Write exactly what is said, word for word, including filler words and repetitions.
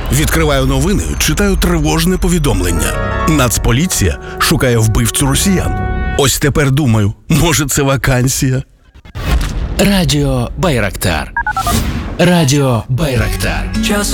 Відкриваю новини, читаю тривожне повідомлення. Нацполіція шукає вбивцю росіян. Ось тепер думаю, може це вакансія? Радіо Байрактар. Радіо Байрактар.